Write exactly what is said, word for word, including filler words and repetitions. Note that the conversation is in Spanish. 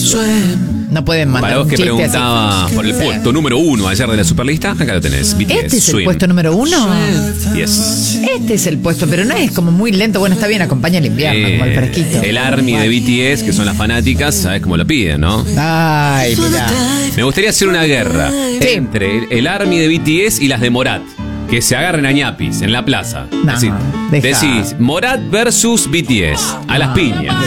No pueden mandar Para vos un que chiste preguntaba así. por el Sí. puesto número uno ayer de la Superlista, acá lo tenés. B T S, ¿Este es el Swim. puesto número uno? Yes. Este es el puesto, pero no es como muy lento. Bueno, está bien, acompaña el invierno, como el fresquito. El Army de B T S, que son las fanáticas, ¿sabes cómo lo piden, no? Ay, mirá. Me gustaría hacer una guerra Sí. entre el, el Army de B T S y las de Morat. Que se agarren a ñapis en la plaza. No, Decís, deja. decís, Morat versus B T S. A las piñas.